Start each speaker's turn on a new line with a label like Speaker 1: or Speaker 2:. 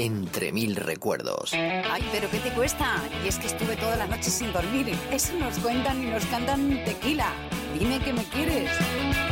Speaker 1: entre mil recuerdos.
Speaker 2: Ay, pero ¿qué te cuesta? Y es que estuve toda la noche sin dormir. Eso nos cuentan y nos cantan Tequila. Dime que me quieres.